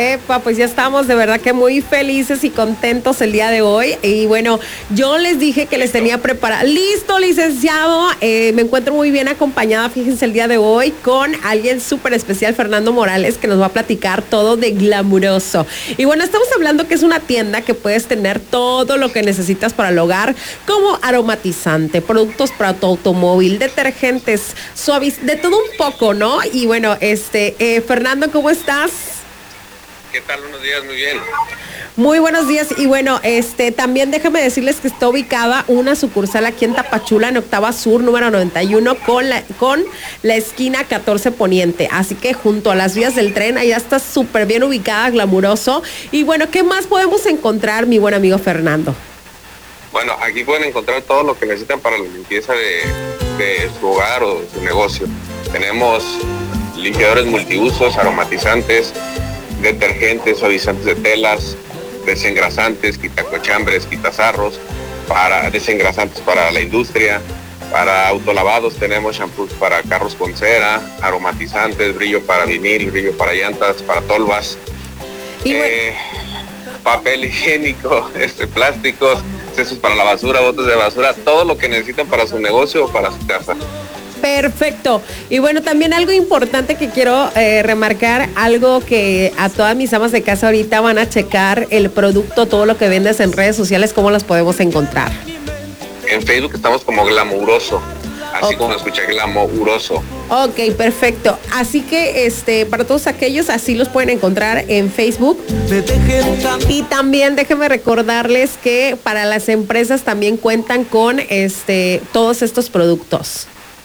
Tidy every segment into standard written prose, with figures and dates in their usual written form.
Pues ya estamos de verdad que muy felices y contentos el día de hoy. Y bueno, yo les dije que les tenía preparado. Listo, licenciado. Me encuentro muy bien acompañada, fíjense, el día de hoy con alguien súper especial, Fernando Morales, que nos va a platicar todo de Glamuroso. Y bueno, estamos hablando que es una tienda que puedes tener todo lo que necesitas para el hogar, como aromatizante, productos para tu automóvil, detergentes, de todo un poco, ¿no? Y bueno, Fernando, ¿cómo estás? ¿Qué tal? Buenos días, muy bien. Muy buenos días. Y bueno, también déjame decirles que está ubicada una sucursal aquí en Tapachula, en Octava Sur, número 91, con la esquina 14 Poniente. Así que junto a las vías del tren, allá está súper bien ubicada, Glamuroso. Y bueno, ¿qué más podemos encontrar, mi buen amigo Fernando? Bueno, aquí pueden encontrar todo lo que necesitan para la limpieza de su hogar o de su negocio. Tenemos limpiadores multiusos, aromatizantes, detergentes, suavizantes de telas, desengrasantes, quitacochambres, quitasarros, desengrasantes para la industria, para autolavados tenemos shampoos para carros con cera, aromatizantes, brillo para vinil, brillo para llantas, para tolvas, papel higiénico, plásticos, cesos para la basura, botes de basura, todo lo que necesitan para su negocio o para su casa. Perfecto. Y bueno, también algo importante que quiero remarcar, algo que a todas mis amas de casa ahorita van a checar el producto, todo lo que vendes en redes sociales, ¿cómo las podemos encontrar? En Facebook estamos como Glamuroso, así como escuché, Glamuroso. Ok, perfecto. Así que para todos aquellos, así los pueden encontrar en Facebook. Y también déjenme recordarles que para las empresas también cuentan con todos estos productos.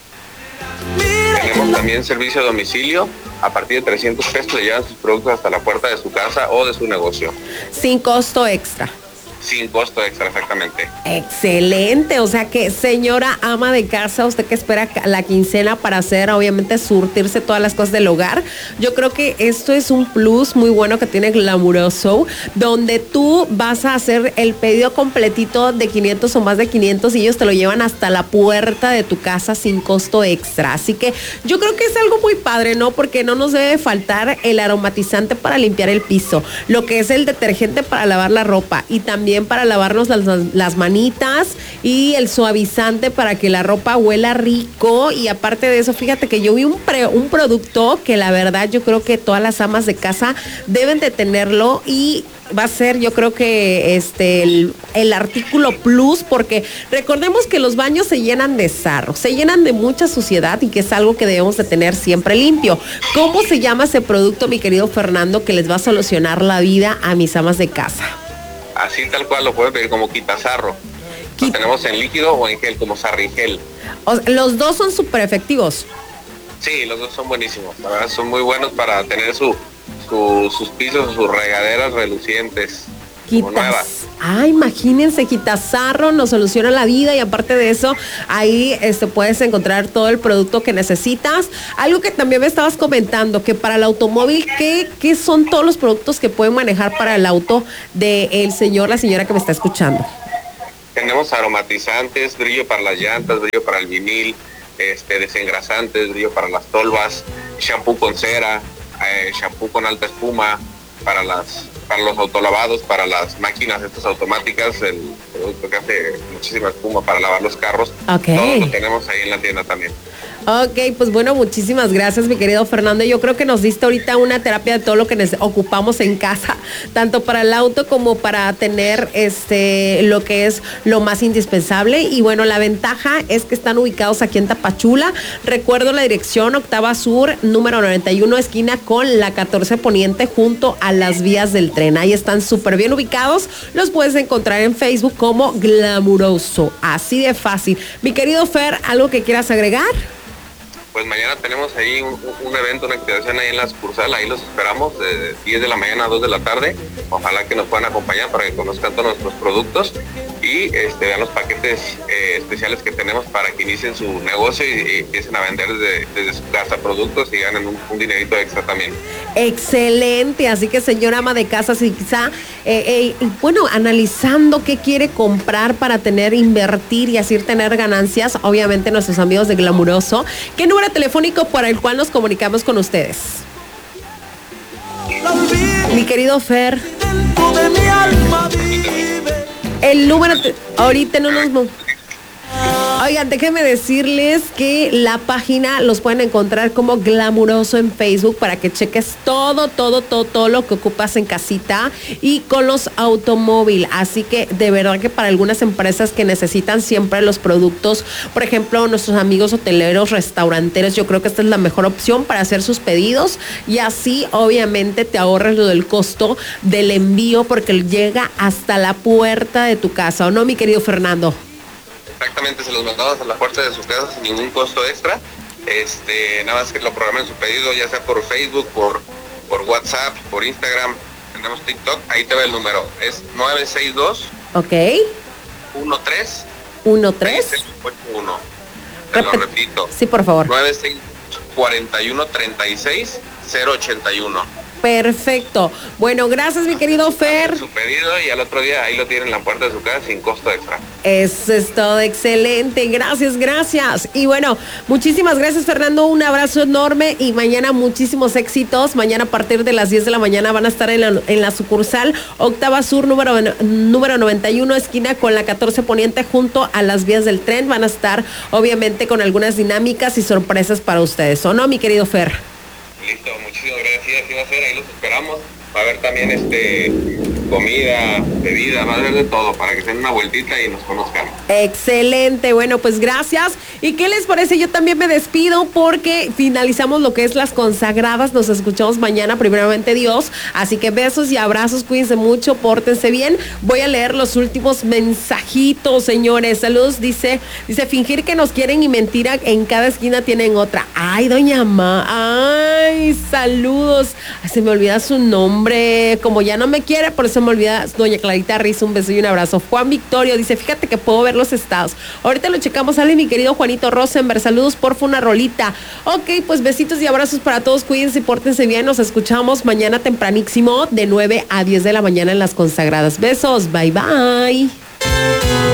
Tenemos también servicio a domicilio. A partir de 300 pesos le llevan sus productos hasta la puerta de su casa o de su negocio. Sin costo extra. Sin costo extra, exactamente. Excelente, o sea que señora ama de casa, usted que espera la quincena para hacer, obviamente, surtirse todas las cosas del hogar, yo creo que esto es un plus muy bueno que tiene Glamuroso, donde tú vas a hacer el pedido completito de 500 o más de 500 y ellos te lo llevan hasta la puerta de tu casa sin costo extra, así que yo creo que es algo muy padre, ¿no? Porque no nos debe faltar el aromatizante para limpiar el piso, lo que es el detergente para lavar la ropa y también para lavarnos las manitas y el suavizante para que la ropa huela rico. Y aparte de eso, fíjate que yo vi un producto que la verdad yo creo que todas las amas de casa deben de tenerlo y va a ser, yo creo que el artículo plus, porque recordemos que los baños se llenan de sarro, se llenan de mucha suciedad y que es algo que debemos de tener siempre limpio. ¿Cómo se llama ese producto, mi querido Fernando, que les va a solucionar la vida a mis amas de casa? Así tal cual lo pueden pedir como quitasarro. Lo tenemos en líquido o en gel, como sarringel. Los dos son súper efectivos. Sí, los dos son buenísimos. La verdad son muy buenos para tener sus pisos, sus regaderas relucientes. Como nuevas. Imagínense, quitasarro nos soluciona la vida y aparte de eso, ahí puedes encontrar todo el producto que necesitas. Algo que también me estabas comentando, que para el automóvil, ¿qué son todos los productos que pueden manejar para el auto del señor, la señora que me está escuchando? Tenemos aromatizantes, brillo para las llantas, brillo para el vinil, desengrasantes, brillo para las tolvas, shampoo con cera, shampoo con alta espuma, para los autolavados, para las máquinas estas automáticas, el producto que hace muchísima espuma para lavar los carros. Okay. Todo lo tenemos ahí en la tienda también. Ok, pues bueno, muchísimas gracias, mi querido Fernando. Yo creo que nos diste ahorita una terapia de todo lo que ocupamos en casa, tanto para el auto como para tener lo que es lo más indispensable. Y bueno, la ventaja es que están ubicados aquí en Tapachula. Recuerdo la dirección, Octava Sur, número 91, esquina con la 14 Poniente, junto a las vías del tren. Ahí están súper bien ubicados. Los puedes encontrar en Facebook como Glamuroso. Así de fácil. Mi querido Fer, ¿algo que quieras agregar? Pues mañana tenemos ahí un evento, una activación ahí en la sucursal, ahí los esperamos de 10 de la mañana a 2 de la tarde. Ojalá que nos puedan acompañar para que conozcan todos nuestros productos y vean los paquetes especiales que tenemos para que inicien su negocio y empiecen a vender desde su casa productos y ganen un dinerito extra también. Excelente, así que señora ama de casa, si quizá, analizando qué quiere comprar para invertir y así tener ganancias, obviamente nuestros amigos de Glamuroso, ¿qué número telefónico por el cual nos comunicamos con ustedes? Mi querido Fer, el número, ahorita no nos... Oigan, déjenme decirles que la página los pueden encontrar como Glamuroso en Facebook para que cheques todo lo que ocupas en casita y con los automóviles. Así que de verdad que para algunas empresas que necesitan siempre los productos, por ejemplo, nuestros amigos hoteleros, restauranteros, yo creo que esta es la mejor opción para hacer sus pedidos y así obviamente te ahorras lo del costo del envío porque llega hasta la puerta de tu casa, ¿o no, mi querido Fernando? Exactamente, se los mandamos a la puerta de su casa sin ningún costo extra. Nada más que lo programen su pedido, ya sea por Facebook, por WhatsApp, por Instagram, tenemos TikTok, ahí te va el número, es 962 Ok 13 81. Te lo repito. Sí, por favor. 96 41 36 081. Perfecto. Bueno, gracias, mi querido Fer. Su pedido y al otro día ahí lo tienen en la puerta de su casa sin costo extra. Eso es todo, excelente. Gracias. Y bueno, muchísimas gracias, Fernando. Un abrazo enorme y mañana muchísimos éxitos. Mañana a partir de las 10 de la mañana van a estar en la sucursal Octava Sur, número 91, esquina con la 14 Poniente, junto a las vías del tren. Van a estar, obviamente, con algunas dinámicas y sorpresas para ustedes. ¿O no, mi querido Fer? Listo, muchísimas gracias, así va a ser, ahí los esperamos. Va a haber también comida, bebida, va a haber de todo para que se den una vueltita y nos conozcan. Excelente, bueno, pues gracias. ¿Y qué les parece? Yo también me despido porque finalizamos lo que es las consagradas. Nos escuchamos mañana, primeramente Dios. Así que besos y abrazos, cuídense mucho, pórtense bien. Voy a leer los últimos mensajitos, señores. Saludos, dice fingir que nos quieren y mentira en cada esquina tienen otra. Ay, doña ay, saludos. Ay, se me olvida su nombre. Como ya no me quiere, por eso me olvida doña Clarita Riz. Un beso y un abrazo. Juan Victorio dice, fíjate que puedo ver los estados. Ahorita lo checamos. Sale mi querido Juanito Rosenberg. Saludos, porfa, una rolita. Ok, pues besitos y abrazos para todos. Cuídense y pórtense bien. Nos escuchamos mañana tempranísimo de 9 a 10 de la mañana en las consagradas. Besos. Bye, bye.